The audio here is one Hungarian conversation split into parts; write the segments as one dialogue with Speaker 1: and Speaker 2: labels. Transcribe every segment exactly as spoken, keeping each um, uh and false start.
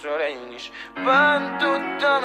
Speaker 1: Én is bántottam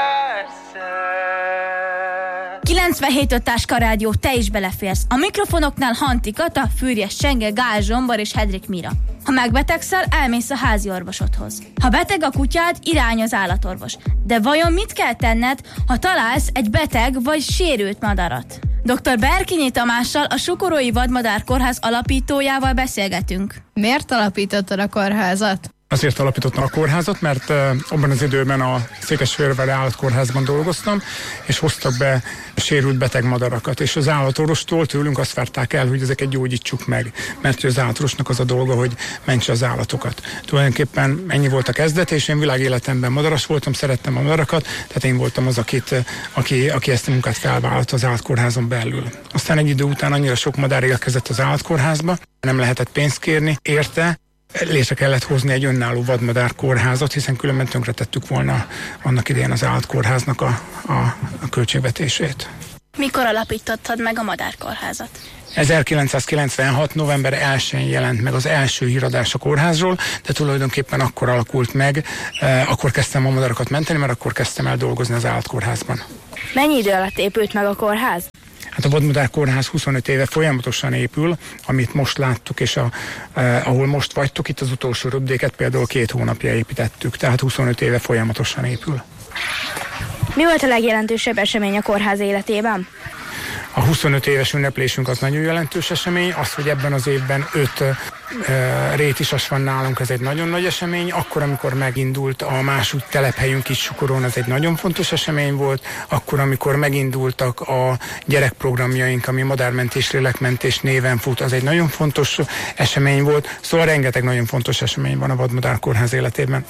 Speaker 1: ezerszer.
Speaker 2: kilencvenhét öt Táska Rádió, te is beleférsz. A mikrofonoknál Hanti Kata, Fürjes Csenge, Gál Zsombor és Hedrik Mira. Ha megbetegszel, elmész a házi orvosodhoz. Ha beteg a kutyád, irány az állatorvos. De vajon mit kell tenned, ha találsz egy beteg vagy sérült madarat? doktor Berkinyi Tamással, a Sukorói Vadmadár Kórház alapítójával beszélgetünk.
Speaker 3: Miért alapítottad a kórházat?
Speaker 4: Azért alapítottam a kórházat, mert uh, abban az időben a Székesfehérvári állatkórházban dolgoztam, és hoztak be sérült beteg madarakat, és az állatorvostól tőlünk azt várták el, hogy ezeket gyógyítsuk meg, mert az állatorvosnak az a dolga, hogy mentse az állatokat. Tulajdonképpen ennyi volt a kezdet, és én világéletemben madaras voltam, szerettem a madarakat, tehát én voltam az, akit, aki, aki ezt a munkát felvállalta az állatkórházon belül. Aztán egy idő után annyira sok madár érkezett az állatkórházba, nem lehetett pénzt kérni érte, létre kellett hozni egy önálló vadmadár kórházat, hiszen különben tönkretettük volna annak idején az állatkórháznak a, a, a költségvetését.
Speaker 2: Mikor alapítottad meg a madárkórházat?
Speaker 4: ezerkilencszázkilencvenhat. november elsején jelent meg az első híradás a kórházról, de tulajdonképpen akkor alakult meg, eh, akkor kezdtem a madarakat menteni, mert akkor kezdtem el dolgozni az állatkórházban.
Speaker 2: Mennyi idő alatt épült meg a kórház?
Speaker 4: Hát a Vadmadár Kórház huszonöt éve folyamatosan épül, amit most láttuk, és a, eh, ahol most vagytok, itt az utolsó röpdéket például két hónapja építettük, tehát huszonöt éve folyamatosan épül.
Speaker 2: Mi volt a legjelentősebb esemény a kórház életében?
Speaker 4: A huszonöt éves ünneplésünk az nagyon jelentős esemény, az, hogy ebben az évben öt uh, rétisas van nálunk, ez egy nagyon nagy esemény. Akkor, amikor megindult a második telephelyünk is Sukorón, ez egy nagyon fontos esemény volt. Akkor, amikor megindultak a gyerekprogramjaink, ami madármentés, lélekmentés néven fut, az egy nagyon fontos esemény volt. Szóval rengeteg nagyon fontos esemény van a Vadmadár Kórház életében.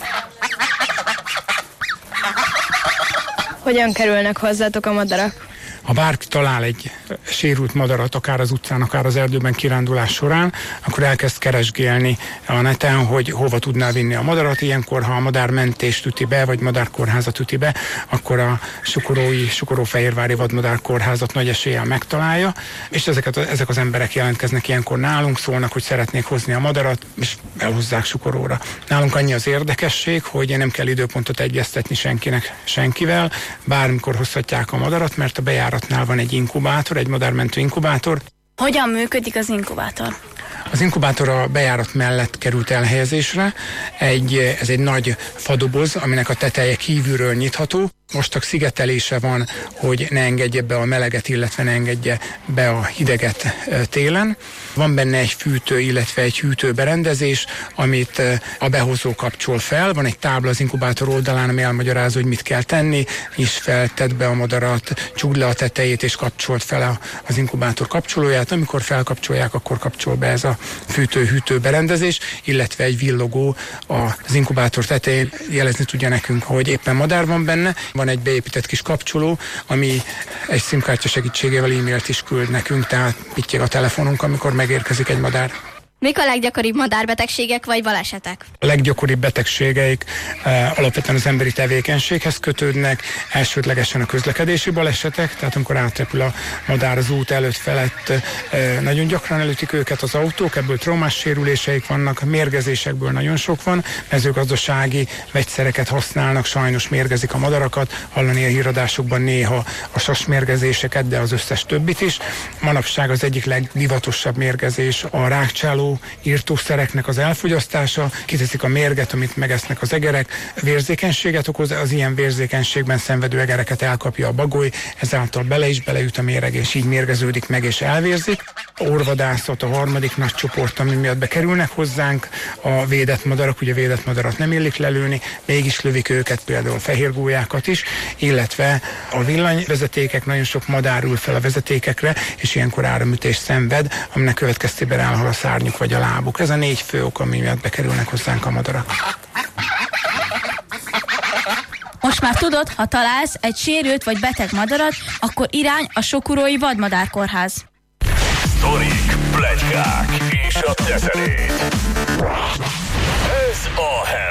Speaker 3: Hogyan kerülnek hozzátok a madarak?
Speaker 4: Ha bárki talál egy sérült madarat, akár az utcán, akár az erdőben kirándulás során, akkor elkezd keresgélni a neten, hogy hova tudná vinni a madarat. Ilyenkor, ha a madármentést üti be, vagy madárkórházat üti be, akkor a Sukorói, Sukorófehérvári Vadmadár Kórházat nagy eséllyel megtalálja, és ezeket, ezek az emberek jelentkeznek ilyenkor nálunk, szólnak, hogy szeretnék hozni a madarat, és elhozzák Sukoróra. Nálunk annyi az érdekesség, hogy nem kell időpontot egyeztetni senkinek, senkivel, bármikor hozhatják a madarat, mert a bejáratnál van egy inkubátor, egy madármentő inkubátor.
Speaker 2: Hogyan működik az inkubátor?
Speaker 4: Az inkubátor a bejárat mellett került elhelyezésre. Egy, ez egy nagy fadoboz, aminek a teteje kívülről nyitható. Most csak szigetelése van, hogy ne engedje be a meleget, illetve ne engedje be a hideget télen. Van benne egy fűtő, illetve egy hűtőberendezés, amit a behozó kapcsol fel. Van egy tábla az inkubátor oldalán, ami elmagyarázza, hogy mit kell tenni. Is fel, tedd be a madarat, csukd le a tetejét, és kapcsolt fel az inkubátor kapcsolóját. Amikor felkapcsolják, akkor kapcsol be ez a fűtő-hűtő berendezés, illetve egy villogó az inkubátor tetején jelezni tudja nekünk, hogy éppen madár van benne. Van egy beépített kis kapcsoló, ami egy SIM-kártya segítségével e-mailt is küld nekünk, tehát pittyeg a telefonunk, amikor megérkezik egy madár.
Speaker 2: Mik a leggyakoribb madárbetegségek vagy balesetek?
Speaker 4: A leggyakoribb betegségeik e, alapvetően az emberi tevékenységhez kötődnek, elsődlegesen a közlekedési balesetek, tehát amikor átrepül a madár az út előtt felett, e, nagyon gyakran elütik őket az autók, ebből traumás sérüléseik vannak, mérgezésekből nagyon sok van, mezőgazdasági vegyszereket használnak, sajnos mérgezik a madarakat, hallani a híradásokban néha a sasmérgezéseket, de az összes többit is. Manapság az egyik legdivatosabb mérgezés a rákcsáló írtószereknek az elfogyasztása, kiteszik a mérget, amit megesznek az egerek, vérzékenységet okoz, az ilyen vérzékenységben szenvedő egereket elkapja a bagoly, ezáltal bele is beleüt a méreg, és így mérgeződik meg és elvérzik. A orvadászat a harmadik nagy csoport, ami miatt bekerülnek hozzánk a védett madarak, ugye védett madarat nem illik lelőni, mégis lövik őket, például fehérgólyákat is, illetve a villanyvezetékek, nagyon sok madár ül fel a vezetékekre, és ilyenkor áramütés szenved, aminek következtében elhal a szárnyuk vagy a lábuk. Ez a négy fő ok, ami miatt bekerülnek hozzánk a madarak.
Speaker 2: Most már tudod, ha találsz egy sérült vagy beteg madarat, akkor irány a Sukorói Vadmadár Kórház.
Speaker 5: Sztorik, pletykák és a teterét. Ez a